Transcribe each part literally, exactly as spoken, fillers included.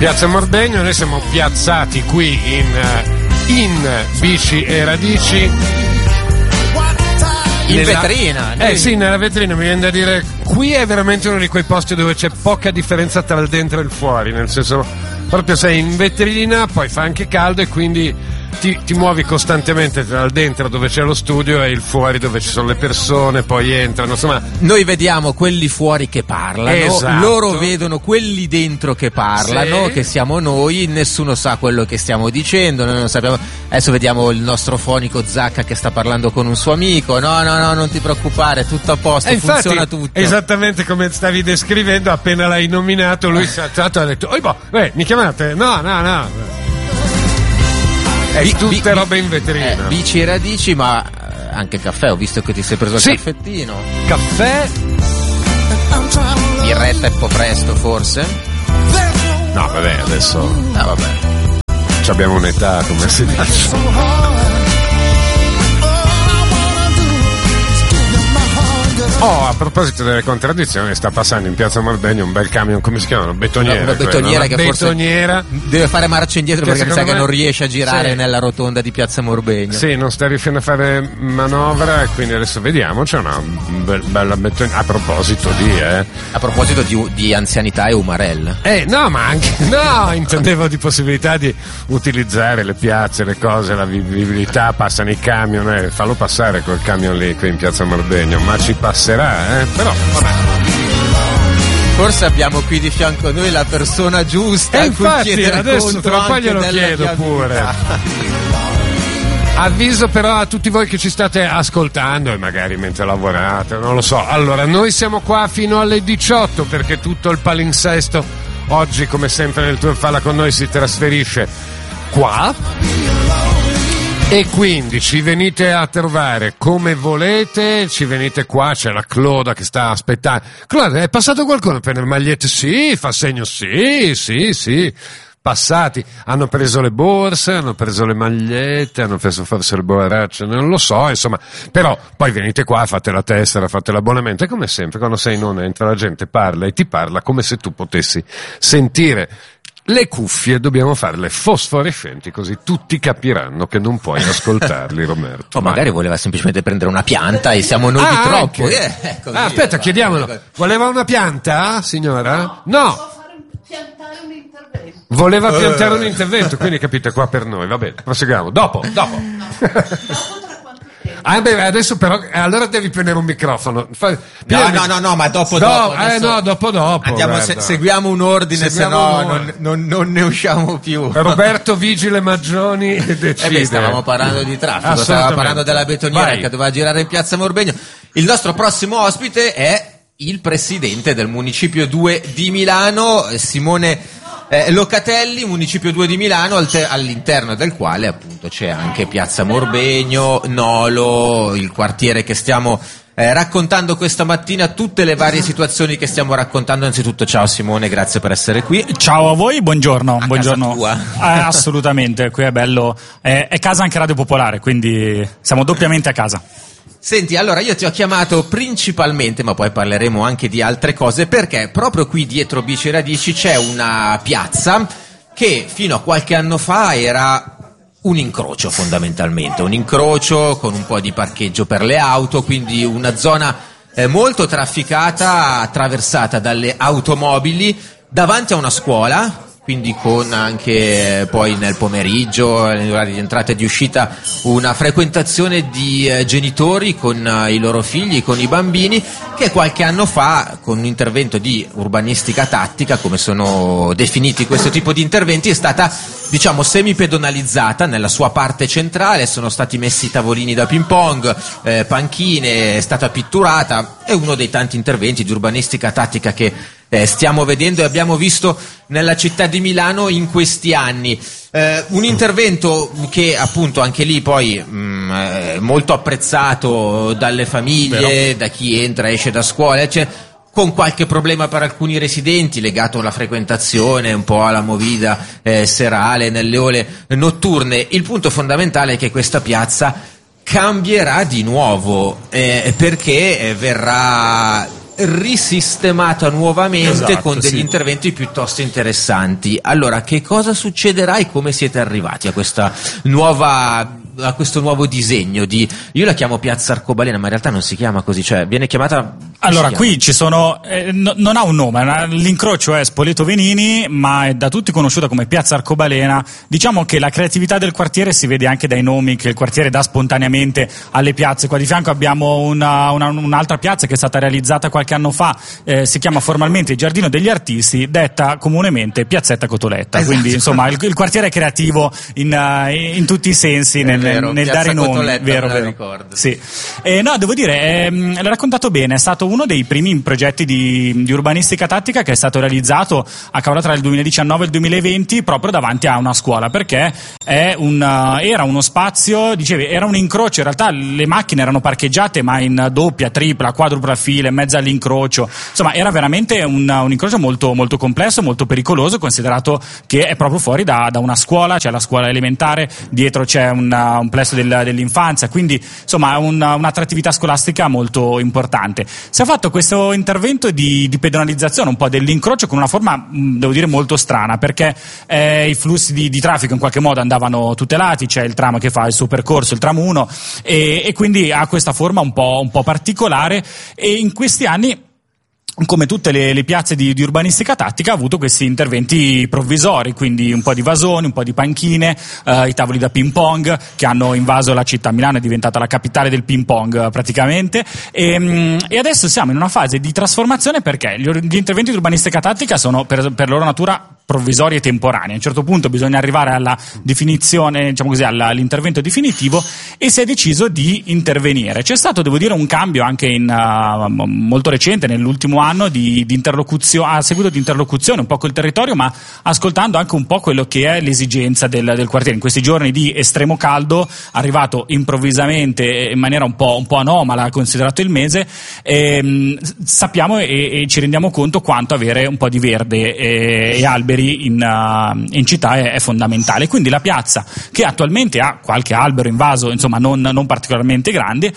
Piazza Morbegno, noi siamo piazzati qui in, in Bici e Radici. In nella, vetrina. Eh sì, nella vetrina, mi viene da dire, qui è veramente uno di quei posti dove c'è poca differenza tra il dentro e il fuori, nel senso, proprio sei in vetrina, poi fa anche caldo e quindi ti, ti muovi costantemente tra il dentro dove c'è lo studio e il fuori dove ci sono le persone, poi entrano, insomma. Noi vediamo quelli fuori che parlano, esatto. Loro vedono quelli dentro che parlano, sì. Che siamo noi, nessuno sa quello che stiamo dicendo, noi non sappiamo. Adesso vediamo il nostro fonico Zacca che sta parlando con un suo amico. No, no, no, non ti preoccupare, tutto a posto, e infatti, funziona tutto. Esattamente come stavi descrivendo, appena l'hai nominato, lui si è alzato e ha detto: "Oi boh, beh, mi chiamate?" No, no, no. È Bi- tutte bi- robe in vetrina. Eh, bici e radici, ma anche caffè, ho visto che ti sei preso il sì. caffettino. Caffè? Birretta è un po' presto, forse? No, vabbè, adesso. Ah, vabbè. Ci abbiamo un'età, come si dice. Oh, a proposito delle contraddizioni, sta passando in Piazza Morbegno un bel camion, come si chiama? Betoniera. Una betoniera credo, che betoniera. forse deve fare marcia indietro che perché mi sa che me... non riesce a girare sì. nella rotonda di Piazza Morbegno. Sì, non sta riuscendo a fare manovra e quindi adesso vediamo, c'è una be- bella betoniera. A proposito di, eh. A proposito di, di anzianità e umarella. Eh, no, ma anche, no, intendevo di possibilità di utilizzare le piazze, le cose, la vivibilità, passano i camion, eh, fallo passare quel camion lì qui in Piazza Morbegno, ma ci passerà, eh, però, vabbè. Forse abbiamo qui di fianco a noi la persona giusta E a cui infatti, chiedere adesso conto tra un po' anche glielo della chiedo viabilità. pure. Avviso però a tutti voi che ci state ascoltando e magari mentre lavorate, non lo so. Allora, noi siamo qua fino alle diciotto perché tutto il palinsesto oggi, come sempre nel tour Falla con noi, si trasferisce qua. E quindi ci venite a trovare come volete, ci venite qua, c'è la Cloda che sta aspettando. Cloda, è passato qualcuno per le magliette? Sì, fa segno, sì, sì, sì. Passati, hanno preso le borse, hanno preso le magliette, hanno preso forse le borracce, non lo so, insomma, però poi venite qua, fate la tessera, fate l'abbonamento e come sempre quando sei in onda entra la gente, parla e ti parla come se tu potessi sentire. Le cuffie dobbiamo farle fosforescenti così tutti capiranno che non puoi ascoltarli, Roberto. O magari voleva semplicemente prendere una pianta e siamo noi ah, di troppo. Eh, eh, così, ah, aspetta, va, chiediamolo. va. Voleva una pianta, signora? No. No. Piantare un intervento. Voleva piantare un intervento, quindi capite, qua per noi, va bene, proseguiamo. Dopo, dopo. No. Dopo tra quanto tempo? Ah, beh, adesso però, allora devi prendere un microfono. Fa, No, no, no, no, ma dopo no, dopo. Eh, no, dopo dopo. Andiamo, se, seguiamo un ordine, se no non, non, non ne usciamo più. Roberto Vigile Maggioni decide. Eh beh, stavamo parlando di traffico, stavamo parlando della betoniera Vai. che doveva girare in Piazza Morbegno. Il nostro prossimo ospite è il presidente del Municipio due di Milano, Simone eh, Locatelli, Municipio due di Milano, alter- all'interno del quale appunto c'è anche Piazza Morbegno, Nolo, il quartiere che stiamo eh, raccontando questa mattina, tutte le varie situazioni che stiamo raccontando. Anzitutto ciao Simone, grazie per essere qui. Ciao a voi, buongiorno. A buongiorno. casa tua. Eh, assolutamente, qui è bello, è, è casa anche Radio Popolare, quindi siamo doppiamente a casa. Senti, allora io ti ho chiamato principalmente, ma poi parleremo anche di altre cose, perché proprio qui dietro Bici Radici c'è una piazza che fino a qualche anno fa era un incrocio fondamentalmente, un incrocio con un po' di parcheggio per le auto, quindi una zona eh, molto trafficata, attraversata dalle automobili, davanti a una scuola, quindi con anche eh, poi nel pomeriggio, negli orari di entrata e di uscita, una frequentazione di eh, genitori con eh, i loro figli, con i bambini, che qualche anno fa, con un intervento di urbanistica tattica, come sono definiti questo tipo di interventi, è stata, diciamo, semipedonalizzata nella sua parte centrale, sono stati messi tavolini da ping pong, eh, panchine, è stata pitturata, è uno dei tanti interventi di urbanistica tattica che Eh, stiamo vedendo e abbiamo visto nella città di Milano in questi anni. Eh, un intervento che appunto anche lì poi mh, è molto apprezzato dalle famiglie, Vero. da chi entra e esce da scuola, cioè, con qualche problema per alcuni residenti legato alla frequentazione, un po' alla movida eh, serale, nelle ore notturne. Il punto fondamentale è che questa piazza cambierà di nuovo eh, perché verrà risistemata nuovamente, esatto, con degli sì. interventi piuttosto interessanti. Allora, che cosa succederà e come siete arrivati a questa nuova a questo nuovo disegno di, io la chiamo Piazza Arcobaleno, ma in realtà non si chiama così, cioè viene chiamata... Allora, si qui chiama? ci sono, eh, no, non ha un nome, una, l'incrocio è Spoleto Venini, ma è da tutti conosciuta come Piazza Arcobalena. Diciamo che la creatività del quartiere si vede anche dai nomi che il quartiere dà spontaneamente alle piazze. Qua di fianco abbiamo una, una, un'altra piazza che è stata realizzata qualche anno fa, eh, si chiama formalmente il Giardino degli Artisti, detta comunemente Piazzetta Cotoletta. Esatto. Quindi insomma il, il quartiere è creativo in, uh, in tutti i sensi nel, vero, nel dare i nomi. Cotoletta, vero, me la vero. ricordo. Sì. Eh, no, devo dire, eh, l'ha raccontato bene, è stato uno dei primi progetti di, di urbanistica tattica che è stato realizzato a cavallo tra il duemiladiciannove e il duemilaventi proprio davanti a una scuola, perché è un, uh, era uno spazio, dicevi, era un incrocio, in realtà le macchine erano parcheggiate ma in doppia, tripla, quadrupla fila, in mezzo all'incrocio, insomma era veramente un, un incrocio molto, molto complesso, molto pericoloso, considerato che è proprio fuori da, da una scuola, c'è la scuola elementare, dietro c'è un, un plesso del, dell'infanzia, quindi insomma un, un'attrattività scolastica molto importante. Si è fatto questo intervento di, di pedonalizzazione un po' dell'incrocio con una forma, devo dire, molto strana, perché eh, i flussi di, di traffico in qualche modo andavano tutelati, c'è il tram che fa il suo percorso, il tram uno, e, e quindi ha questa forma un po', un po' particolare, e in questi anni, come tutte le, le piazze di, di urbanistica tattica, ha avuto questi interventi provvisori, quindi un po' di vasoni, un po' di panchine, eh, i tavoli da ping pong che hanno invaso la città. Milano è diventata la capitale del ping pong praticamente, e, e adesso siamo in una fase di trasformazione, perché gli, gli interventi di urbanistica tattica sono per, per loro natura provvisori e temporanei. A un certo punto bisogna arrivare alla definizione, diciamo così, alla, all'intervento definitivo, e si è deciso di intervenire. C'è stato, devo dire, un cambio anche in, uh, molto recente, nell'ultimo anno, di, di interlocuzione, a seguito di interlocuzione un po' col territorio, ma ascoltando anche un po' quello che è l'esigenza del, del quartiere. In questi giorni di estremo caldo, arrivato improvvisamente in maniera un po', un po' anomala, considerato il mese, ehm, sappiamo e, e ci rendiamo conto quanto avere un po' di verde e, e alberi in, uh, in città è, è fondamentale. Quindi la piazza, che attualmente ha qualche albero invaso, insomma non, non particolarmente grande,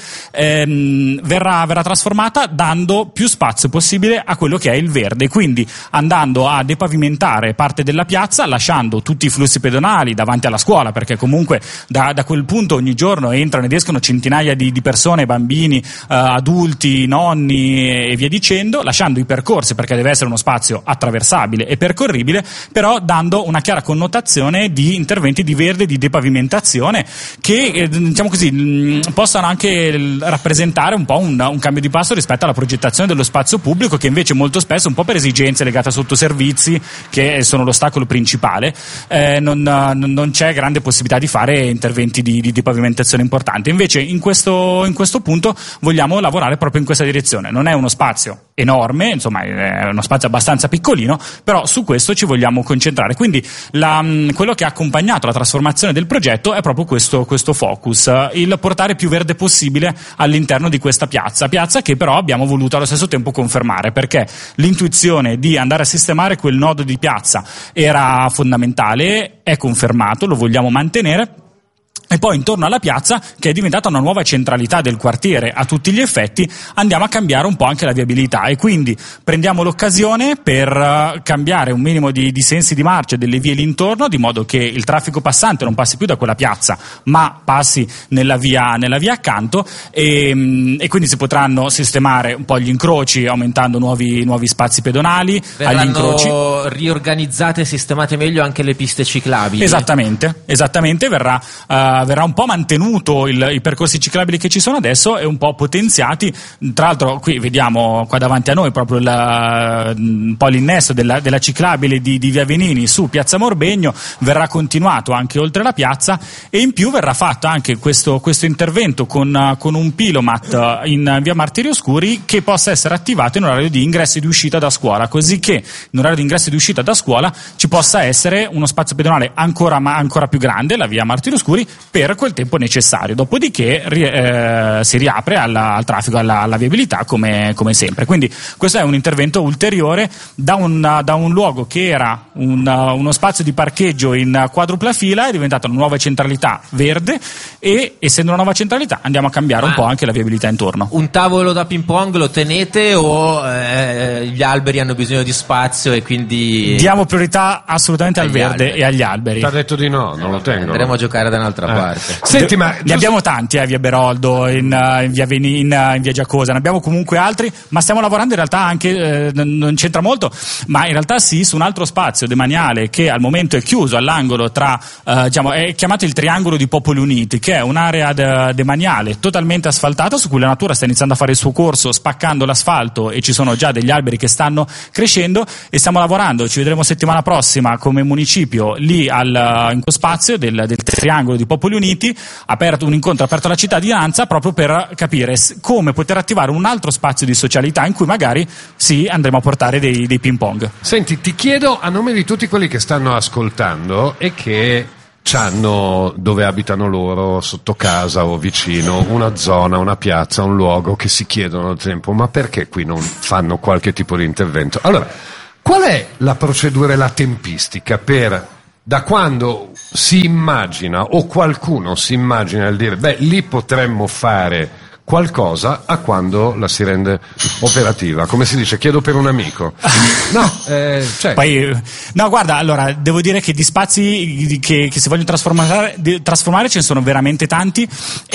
ehm, verrà, verrà trasformata dando più spazio possibile a quello che è il verde, quindi andando a depavimentare parte della piazza, lasciando tutti i flussi pedonali davanti alla scuola, perché comunque da, da quel punto ogni giorno entrano ed escono centinaia di, di persone, bambini, uh, adulti, nonni e via dicendo, lasciando i percorsi, perché deve essere uno spazio attraversabile e percorribile, però dando una chiara connotazione di interventi di verde, di depavimentazione, che eh, diciamo così mh, possano anche rappresentare un po' un, un cambio di passo rispetto alla progettazione dello spazio pubblico, che invece molto spesso, un po' per esigenze legate a sottoservizi, che sono l'ostacolo principale, eh, non, non c'è grande possibilità di fare interventi di, di, di pavimentazione importanti. Invece in questo, in questo punto vogliamo lavorare proprio in questa direzione. Non è uno spazio enorme, insomma è uno spazio abbastanza piccolino, però su questo ci vogliamo concentrare. Quindi la, quello che ha accompagnato la trasformazione del progetto è proprio questo, questo focus, il portare più verde possibile all'interno di questa piazza, piazza che però abbiamo voluto allo stesso tempo confermare, perché l'intuizione di andare a sistemare quel nodo di piazza era fondamentale, è confermato, lo vogliamo mantenere. E poi intorno alla piazza, che è diventata una nuova centralità del quartiere a tutti gli effetti, andiamo a cambiare un po' anche la viabilità, e quindi prendiamo l'occasione per cambiare un minimo di, di sensi di marcia delle vie l'intorno, di modo che il traffico passante non passi più da quella piazza ma passi nella via, nella via accanto, e, e quindi si potranno sistemare un po' gli incroci, aumentando nuovi, nuovi spazi pedonali. Verranno agli incroci riorganizzate e sistemate meglio anche le piste ciclabili. Esattamente, esattamente verrà uh, verrà un po' mantenuto il, i percorsi ciclabili che ci sono adesso e un po' potenziati. Tra l'altro qui vediamo qua davanti a noi proprio la, un po' l'innesto della, della ciclabile di, di Via Venini su Piazza Morbegno, verrà continuato anche oltre la piazza, e in più verrà fatto anche questo, questo intervento con, con un pilomat in Via Martiri Oscuri, che possa essere attivato in orario di ingresso e di uscita da scuola, così che in orario di ingresso e di uscita da scuola ci possa essere uno spazio pedonale ancora, ma ancora più grande, la Via Martiri Oscuri, per quel tempo necessario, dopodiché eh, si riapre alla, al traffico, alla, alla viabilità come, come sempre. Quindi questo è un intervento ulteriore da un, da un luogo che era un, uno spazio di parcheggio in quadrupla fila, è diventato una nuova centralità verde e, essendo una nuova centralità, andiamo a cambiare Ma un po' anche la viabilità intorno. Un tavolo da ping pong lo tenete o eh, gli alberi hanno bisogno di spazio e quindi diamo priorità assolutamente al Agli verde alberi. e agli alberi. Ti ha detto di no, non lo tengo. andremo a giocare da un'altra Eh. parte? Senti, ma Ne abbiamo tanti, eh, via Beroldo, in, eh, in via Veni, in, eh, in via Giacosa, ne abbiamo comunque altri, ma stiamo lavorando in realtà anche, eh, n- non c'entra molto, ma in realtà sì, su un altro spazio demaniale che al momento è chiuso all'angolo tra, eh, diciamo, è chiamato il Triangolo di Popoli Uniti, che è un'area de- demaniale totalmente asfaltata su cui la natura sta iniziando a fare il suo corso spaccando l'asfalto e ci sono già degli alberi che stanno crescendo e stiamo lavorando, ci vedremo settimana prossima come municipio lì al, in questo spazio del, del Triangolo di Popoli Uniti, aperto un incontro aperto alla cittadinanza proprio per capire s- come poter attivare un altro spazio di socialità in cui magari sì andremo a portare dei, dei ping pong. Senti, ti chiedo a nome di tutti quelli che stanno ascoltando e che c'hanno dove abitano loro, sotto casa o vicino, una zona, una piazza, un luogo, che si chiedono al tempo, ma perché qui non fanno qualche tipo di intervento? Allora, qual è la procedura e la tempistica per, da quando si immagina o qualcuno si immagina il dire, beh, lì potremmo fare qualcosa, a quando la si rende operativa? Come si dice, chiedo per un amico. No, eh, cioè, Poi, no, guarda, allora, devo dire che di spazi che, che si vogliono trasformare, di- trasformare ce ne sono veramente tanti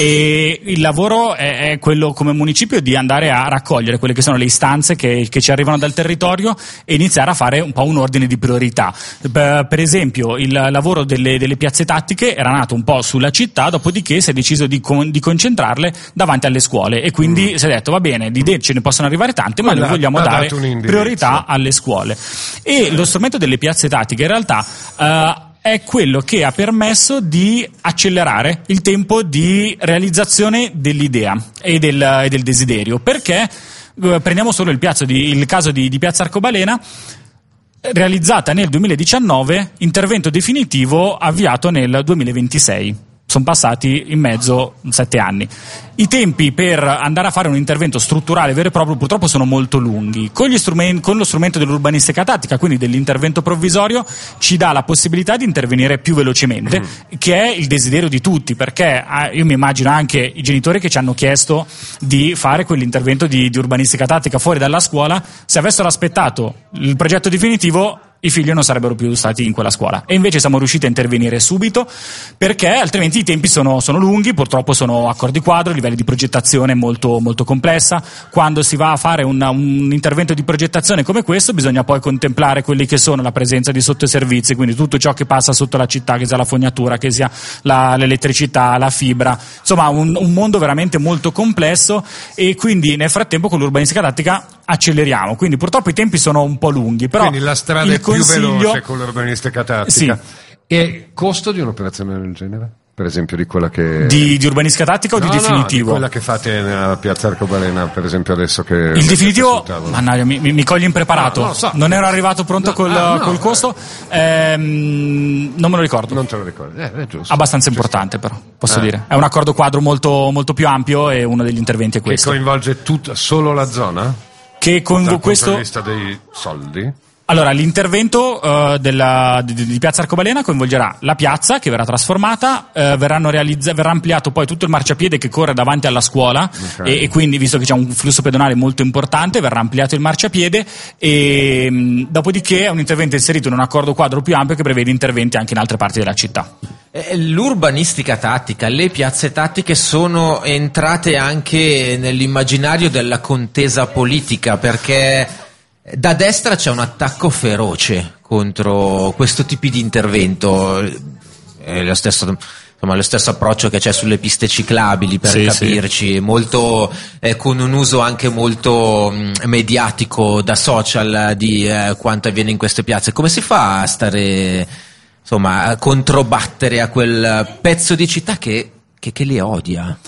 e il lavoro è, è quello come municipio di andare a raccogliere quelle che sono le istanze che, che ci arrivano dal territorio e iniziare a fare un po' un ordine di priorità. Per, per esempio, il lavoro delle, delle piazze tattiche era nato un po' sulla città, dopodiché si è deciso di, con, di concentrarle davanti alle scuole e quindi mm. si è detto, va bene, di idee ce ne possono arrivare tante, ma Ma noi da- vogliamo ha dare dato un indirizzo. priorità alle scuole. E lo strumento delle piazze tattiche in realtà eh, è quello che ha permesso di accelerare il tempo di realizzazione dell'idea e del, e del desiderio, perché eh, prendiamo solo il, piazzo di, il caso di, di Piazza Arcobalena, realizzata nel duemiladiciannove, intervento definitivo avviato nel duemilaventisei. Sono passati in mezzo sette anni. I tempi per andare a fare un intervento strutturale vero e proprio purtroppo sono molto lunghi. Con, gli strumen- con lo strumento dell'urbanistica tattica, quindi dell'intervento provvisorio, ci dà la possibilità di intervenire più velocemente, mm. che è il desiderio di tutti, perché ah, io mi immagino anche i genitori che ci hanno chiesto di fare quell'intervento di, di urbanistica tattica fuori dalla scuola, se avessero aspettato il progetto definitivo i figli non sarebbero più stati in quella scuola, e invece siamo riusciti a intervenire subito, perché altrimenti i tempi sono, sono lunghi, purtroppo sono accordi quadro, livelli di progettazione molto, molto complessa. Quando si va a fare una, un intervento di progettazione come questo bisogna poi contemplare quelli che sono la presenza di sottoservizi, quindi tutto ciò che passa sotto la città, che sia la fognatura, che sia la, l'elettricità, la fibra, insomma un, un mondo veramente molto complesso, e quindi nel frattempo con l'urbanistica tattica acceleriamo, quindi purtroppo i tempi sono un po' lunghi, però quindi la strada il è più consiglio... veloce con l'urbanistica tattica. Sì. E costo di un'operazione del genere? Per esempio di quella che... Di, di urbanistica tattica o No, di no, definitivo? di quella che fate nella piazza Arcobalena, per esempio, adesso che... Il definitivo, sul tavolo. mannaggia, mi, mi cogli impreparato. No, no, so. Non ero arrivato pronto No, col, ah, no, col costo. Ehm, non me lo ricordo. Non te lo ricordi? Eh, è giusto. Abbastanza Giusto. importante, però, posso Ah. dire. È un accordo quadro molto, molto più ampio e uno degli interventi è Che questo. coinvolge tutta, solo la zona? Che con Dal questo. punto di vista dei soldi? Allora, l'intervento eh, della, di, di Piazza Arcobalena coinvolgerà la piazza che verrà trasformata, eh, verranno realizza- verrà ampliato poi tutto il marciapiede che corre davanti alla scuola, Okay. e, e quindi, visto che c'è un flusso pedonale molto importante, verrà ampliato il marciapiede, e mh, dopodiché è un intervento inserito in un accordo quadro più ampio che prevede interventi anche in altre parti della città. Eh, L'urbanistica tattica, le piazze tattiche sono entrate anche nell'immaginario della contesa politica, perché da destra c'è un attacco feroce contro questo tipo di intervento, è lo stesso, insomma, lo stesso approccio che c'è sulle piste ciclabili, per Sì, capirci, sì. molto eh, con un uso anche molto mh, mediatico da social di eh, quanto avviene in queste piazze. Come si fa a stare, insomma, a controbattere a quel pezzo di città che, che, che le odia?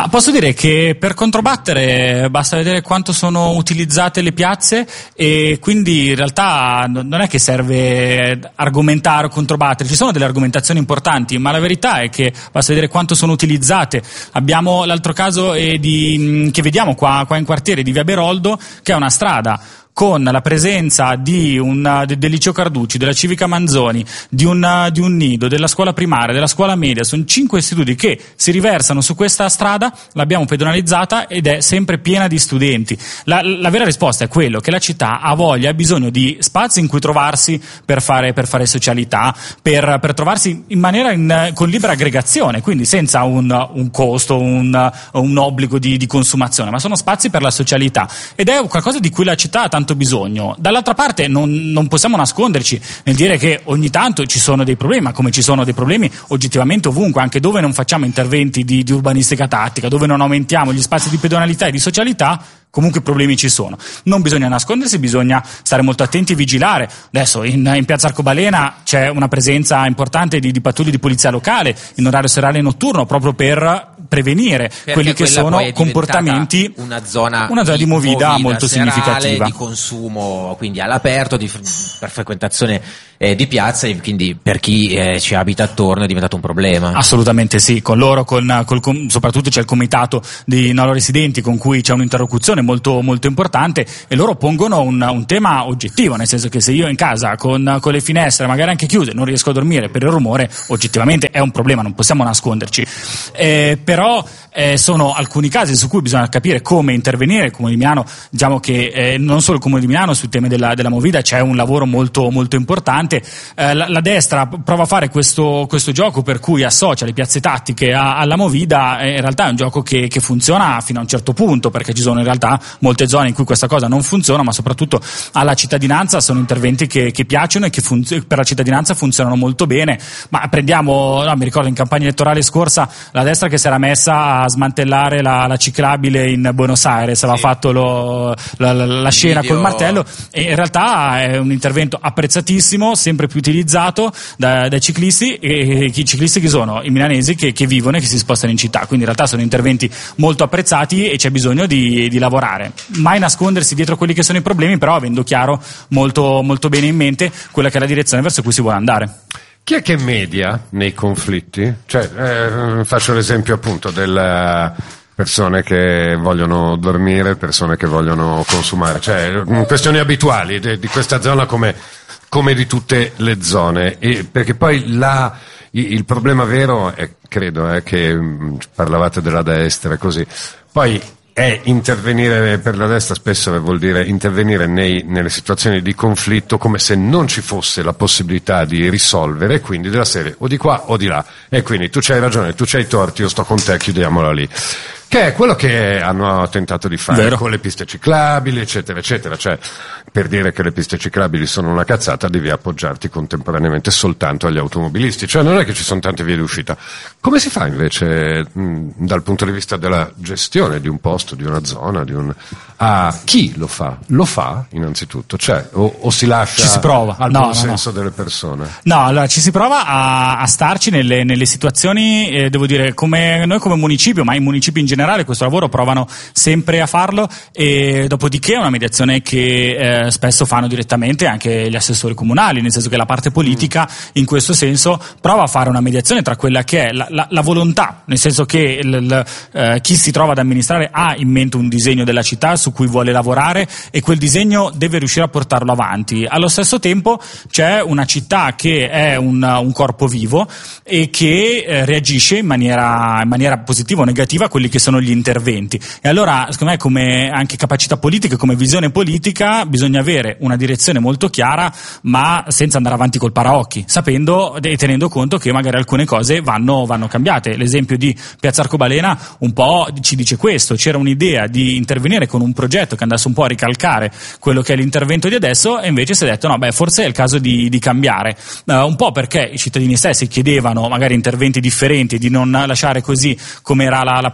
Ma posso dire che per controbattere basta vedere quanto sono utilizzate le piazze, e quindi in realtà non è che serve argomentare o controbattere, ci sono delle argomentazioni importanti, ma la verità è che basta vedere quanto sono utilizzate. Abbiamo l'altro caso eh, di, che vediamo qua, qua in quartiere di Via Beroldo, che è una strada con la presenza di un, de, del liceo Carducci, della Civica Manzoni, di un, di un nido, della scuola primaria, della scuola media. Sono cinque istituti che si riversano su questa strada, l'abbiamo pedonalizzata ed è sempre piena di studenti. La, la vera risposta è quello che la città ha voglia, ha bisogno di spazi in cui trovarsi per fare, per fare socialità, per, per trovarsi in maniera in, con libera aggregazione, quindi senza un, un costo, un, un obbligo di, di consumazione, ma sono spazi per la socialità, ed è qualcosa di cui la città ha tanto bisogno. Dall'altra parte non, non possiamo nasconderci nel dire che ogni tanto ci sono dei problemi, ma come ci sono dei problemi oggettivamente ovunque, anche dove non facciamo interventi di, di urbanistica tattica, dove non aumentiamo gli spazi di pedonalità e di socialità, comunque problemi ci sono. Non bisogna nascondersi, bisogna stare molto attenti e vigilare. Adesso in, in piazza Arcobaleno c'è una presenza importante di, di pattugli di polizia locale in orario serale e notturno, proprio per prevenire perché quelli che sono comportamenti, una zona, una zona di movida, movida molto serale, significativa, di consumo, quindi all'aperto, di, per frequentazione eh, di piazza, e quindi per chi eh, ci abita attorno è diventato un problema. Assolutamente sì, con loro, con, col, soprattutto c'è il comitato di no residenti con cui c'è un'interlocuzione molto, molto importante, e loro pongono un, un tema oggettivo, nel senso che se io in casa con, con le finestre magari anche chiuse non riesco a dormire per il rumore, oggettivamente è un problema, non possiamo nasconderci. Eh, però eh, sono alcuni casi su cui bisogna capire come intervenire. Il Comune di Milano, diciamo che eh, non solo il Comune di Milano sui temi della, della movida c'è un lavoro molto, molto importante. Eh, la, la destra prova a fare questo, questo gioco per cui associa le piazze tattiche a, alla movida, e in realtà è un gioco che, che funziona fino a un certo punto, perché ci sono in realtà molte zone in cui questa cosa non funziona, ma soprattutto alla cittadinanza sono interventi che, che piacciono e che funz- per la cittadinanza funzionano molto bene. Ma prendiamo, no, mi ricordo in campagna elettorale scorsa la destra che si era messa a smantellare la, la ciclabile in Buenos Aires, aveva sì. fatto lo, la, la, la scena video... col martello, e in realtà è un intervento apprezzatissimo, sempre più utilizzato da, dai ciclisti, e, e i ciclisti che sono i milanesi che, che vivono e che si spostano in città, quindi in realtà sono interventi molto apprezzati e c'è bisogno di, di lavorare. Mai nascondersi dietro quelli che sono i problemi, però avendo chiaro molto, molto bene in mente quella che è la direzione verso cui si vuole andare. Chi è che media nei conflitti? Cioè, eh, faccio l'esempio appunto delle persone che vogliono dormire, persone che vogliono consumare, cioè questioni abituali di, di questa zona come, come di tutte le zone, e perché poi la, il problema vero è, credo, è che mh, parlavate della destra e così, poi è intervenire per la destra spesso vuol dire intervenire nei, nelle situazioni di conflitto come se non ci fosse la possibilità di risolvere, quindi della serie o di qua o di là, e quindi tu c'hai ragione, tu c'hai torti, io sto con te, chiudiamola lì, che è quello che hanno tentato di fare Vero. con le piste ciclabili, eccetera, eccetera. Cioè, per dire che le piste ciclabili sono una cazzata, devi appoggiarti contemporaneamente soltanto agli automobilisti, cioè non è che ci sono tante vie di uscita. Come si fa invece mh, dal punto di vista della gestione di un posto, di una zona, di un... a chi lo fa? Lo fa innanzitutto, cioè, o, o si lascia ci si prova. al no, buon no, senso no. delle persone? No, allora ci si prova a, a starci nelle, nelle situazioni, eh, devo dire, come noi come municipio, ma i municipi in generale questo lavoro provano sempre a farlo, e dopodiché è una mediazione che eh, spesso fanno direttamente anche gli assessori comunali, nel senso che la parte politica in questo senso prova a fare una mediazione tra quella che è la, la, la volontà, nel senso che il, il, eh, chi si trova ad amministrare ha in mente un disegno della città su cui vuole lavorare, e quel disegno deve riuscire a portarlo avanti. Allo stesso tempo c'è una città che è un, un corpo vivo e che eh, reagisce in maniera, in maniera positiva o negativa a quelli che sono gli interventi, e allora secondo me come anche capacità politica, come visione politica, bisogna avere una direzione molto chiara, ma senza andare avanti col paraocchi, sapendo e tenendo conto che magari alcune cose vanno, vanno cambiate. L'esempio di Piazza Arcobaleno un po' ci dice questo: c'era un'idea di intervenire con un progetto che andasse un po' a ricalcare quello che è l'intervento di adesso, e invece si è detto no, beh, forse è il caso di, di cambiare, uh, un po' perché i cittadini stessi chiedevano magari interventi differenti, di non lasciare così come era la, la progettazione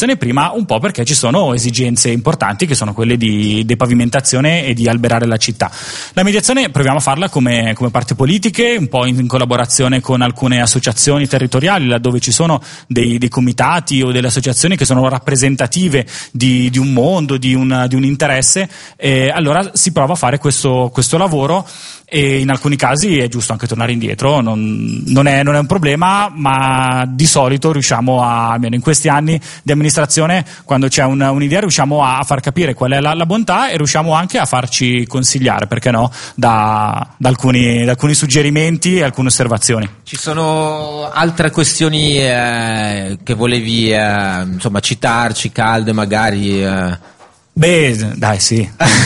mediazione prima un po' perché ci sono esigenze importanti che sono quelle di depavimentazione e di alberare la città. La mediazione proviamo a farla come, come parti politiche, un po' in, in collaborazione con alcune associazioni territoriali, laddove ci sono dei, dei comitati o delle associazioni che sono rappresentative di, di un mondo, di un, di un interesse, e allora si prova a fare questo, questo lavoro. E in alcuni casi è giusto anche tornare indietro, non, non, è, non è un problema, ma di solito riusciamo a, almeno in questi anni di amministrazione, quando c'è un, un'idea riusciamo a far capire qual è la, la bontà e riusciamo anche a farci consigliare, perché no, da, da, alcuni, da alcuni suggerimenti e alcune osservazioni. Ci sono altre questioni eh, che volevi eh, insomma citarci, calde magari? Eh. Beh, dai, sì.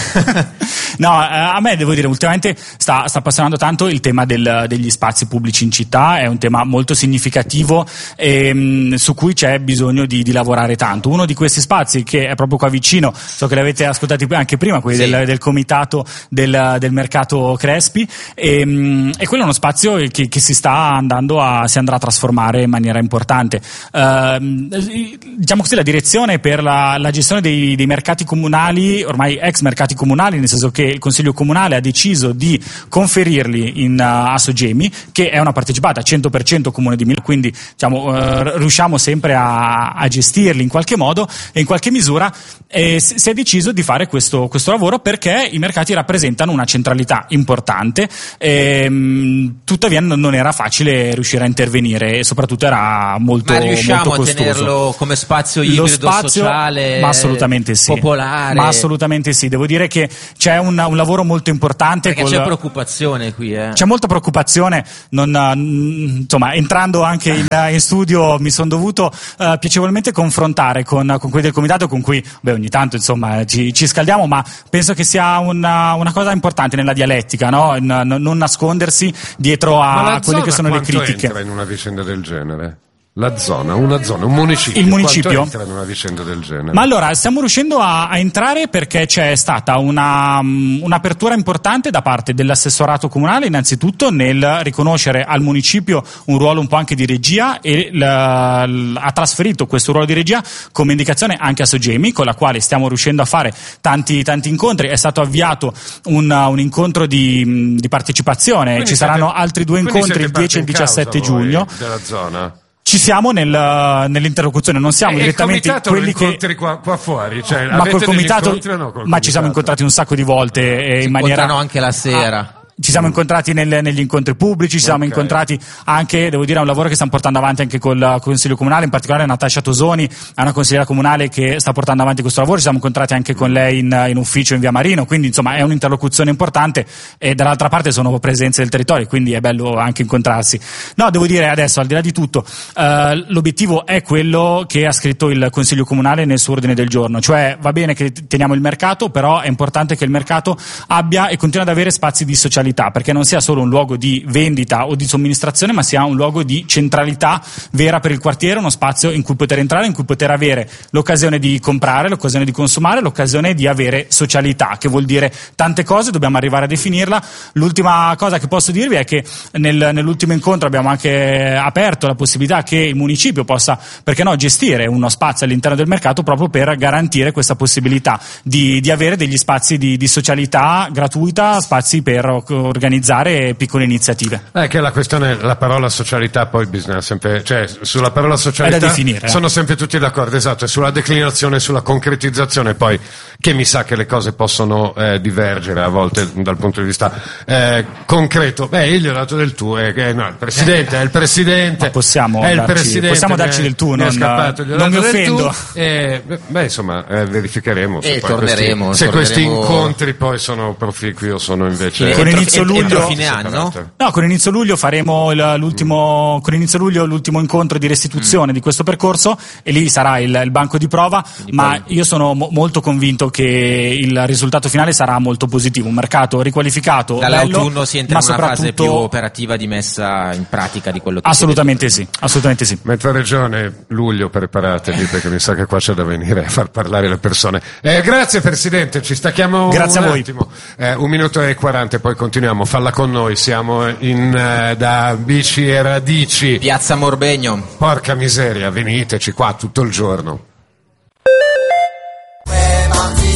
No, a me devo dire, ultimamente sta, sta appassionando tanto il tema del, degli spazi pubblici in città, è un tema molto significativo e, mh, su cui c'è bisogno di, di lavorare tanto. Uno di questi spazi, che è proprio qua vicino, so che li avete ascoltati anche prima, quelli sì. del, del comitato del, del mercato Crespi, e, mh, e quello è uno spazio che, che si sta andando a, si andrà a trasformare in maniera importante. Uh, diciamo così, la direzione per la, la gestione dei, dei mercati comunali, ormai ex mercati comunali, nel senso che il Consiglio Comunale ha deciso di conferirli in, uh, a Sogemi, che è una partecipata cento per cento Comune di Milano, quindi diciamo, uh, riusciamo sempre a, a gestirli in qualche modo e in qualche misura, e si è deciso di fare questo, questo lavoro perché i mercati rappresentano una centralità importante, e, mh, tuttavia non era facile riuscire a intervenire e soprattutto era molto, ma riusciamo molto costoso. A tenerlo come spazio ibrido, spazio, sociale, ma assolutamente sì. popolare? Ma assolutamente sì, devo dire che c'è un, un lavoro molto importante. Perché col... c'è preoccupazione qui, eh? C'è molta preoccupazione, non, insomma, entrando anche in, in studio mi sono dovuto uh, piacevolmente confrontare con, con quelli del comitato, con cui beh, ogni tanto insomma ci, ci scaldiamo, ma penso che sia una, una cosa importante nella dialettica, no? N- non nascondersi dietro a quelle che sono le critiche. Entra in una vicenda del genere? La zona, una zona, un municipio. Il municipio? Quanto entra in una vicenda del genere? Ma allora, stiamo riuscendo a, a entrare perché c'è stata una, um, un'apertura importante da parte dell'assessorato comunale, innanzitutto nel riconoscere al municipio un ruolo un po' anche di regia, e l, l, ha trasferito questo ruolo di regia come indicazione anche a Sogemi, con la quale stiamo riuscendo a fare tanti, tanti incontri. È stato avviato un, un incontro di, di partecipazione, quindi ci siete, saranno altri due incontri il dieci e il diciassette giugno. Della zona? Ci siamo nel, nell'interlocuzione, non siamo e direttamente il quelli che incontri qua, qua fuori, cioè, ma col comitato, no, col ma comitato? Ci siamo incontrati un sacco di volte e si in maniera anche la sera. Ah, ci siamo incontrati nel, negli incontri pubblici, ci siamo okay. incontrati anche, devo dire, è un lavoro che stiamo portando avanti anche col Consiglio Comunale, in particolare Natascia Tosoni è una consigliera comunale che sta portando avanti questo lavoro, ci siamo incontrati anche con lei in, in ufficio in via Marino, quindi insomma è un'interlocuzione importante e dall'altra parte sono presenze del territorio, quindi è bello anche incontrarsi. No, devo dire adesso, al di là di tutto, eh, l'obiettivo è quello che ha scritto il Consiglio Comunale nel suo ordine del giorno, cioè va bene che teniamo il mercato, però è importante che il mercato abbia e continui ad avere spazi di socialità, perché non sia solo un luogo di vendita o di somministrazione, ma sia un luogo di centralità vera per il quartiere, uno spazio in cui poter entrare, in cui poter avere l'occasione di comprare, l'occasione di consumare, l'occasione di avere socialità, che vuol dire tante cose, dobbiamo arrivare a definirla. L'ultima cosa che posso dirvi è che nel, nell'ultimo incontro abbiamo anche aperto la possibilità che il municipio possa, perché no, gestire uno spazio all'interno del mercato proprio per garantire questa possibilità di, di avere degli spazi di, di socialità gratuita, spazi per organizzare piccole iniziative. È che la questione, la parola socialità poi bisogna sempre, cioè sulla parola socialità è da definire, sono eh. sempre tutti d'accordo, esatto, e sulla declinazione, sulla concretizzazione poi, che mi sa che le cose possono eh, divergere a volte dal punto di vista eh, concreto. Beh, io gli ho dato del tu, eh, che, no, il presidente è il presidente, ma possiamo è il darci, presidente, possiamo darci del tu, non, scappato, non mi offendo. Tu, e, beh, insomma, eh, verificheremo se, e poi torneremo, questi, se torneremo... questi incontri poi sono proficui o sono invece con inizio luglio fine anno? No, con inizio luglio faremo il, l'ultimo, con inizio luglio l'ultimo incontro di restituzione mm. di questo percorso, e lì sarà il, il banco di prova, quindi ma poi... io sono mo- molto convinto che il risultato finale sarà molto positivo, un mercato riqualificato, dall'autunno bello, si entra in una soprattutto... fase più operativa di messa in pratica di quello che assolutamente sì, assolutamente sì. Mentre Regione, luglio preparatevi, perché mi sa che qua c'è da venire a far parlare le persone. Eh, grazie Presidente, ci stacchiamo grazie un a voi. attimo, eh, un minuto e quaranta e poi continuiamo, falla con noi, siamo in, eh, da Bici e Radici, Piazza Morbegno. Porca miseria, veniteci qua tutto il giorno.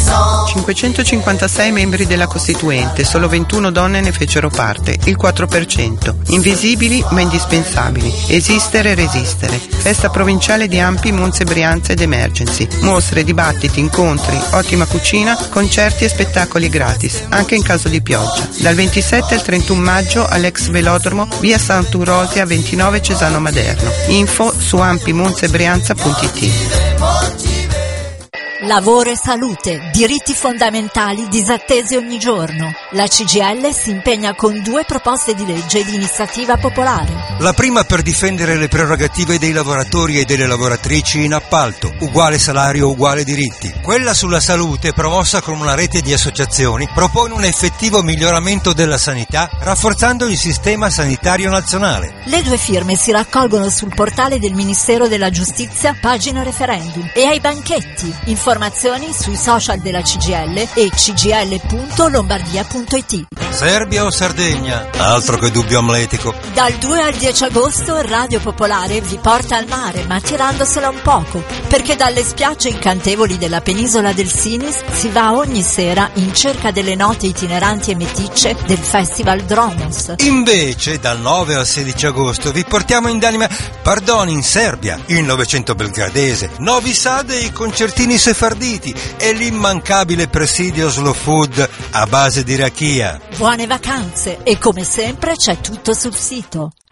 cinquecentocinquantasei membri della Costituente, solo ventuno donne ne fecero parte, il quattro per cento. Invisibili ma indispensabili. Esistere e resistere. Festa provinciale di Ampi, Monza e Brianza ed Emergency. Mostre, dibattiti, incontri, ottima cucina, concerti e spettacoli gratis, anche in caso di pioggia. Dal ventisette al trentuno maggio all'ex velodromo, via Sant'Urosia ventinove Cesano Maderno. Info su ampimonzebrianza punto it. Lavoro e salute, diritti fondamentali disattesi ogni giorno. La C G I L si impegna con due proposte di legge di iniziativa popolare. La prima per difendere le prerogative dei lavoratori e delle lavoratrici in appalto, uguale salario, uguale diritti. Quella sulla salute, promossa con una rete di associazioni, propone un effettivo miglioramento della sanità, rafforzando il sistema sanitario nazionale. Le due firme si raccolgono sul portale del Ministero della Giustizia, pagina referendum, e ai banchetti. Informazioni sui social della C G I L e c g i l punto lombardia punto it. Serbia o Sardegna? Altro che dubbio amletico. Dal due al dieci agosto Radio Popolare vi porta al mare, ma tirandosela un poco, perché dalle spiagge incantevoli della penisola del Sinis si va ogni sera in cerca delle note itineranti e meticce del Festival Dromos. Invece dal nove al sedici agosto vi portiamo in Danima, pardon, in Serbia, il Novecento belgradese, Novi Sad e i concertini sefarditi e l'immancabile presidio slow food a base di rachia. Buone vacanze e come sempre c'è tutto sul sito.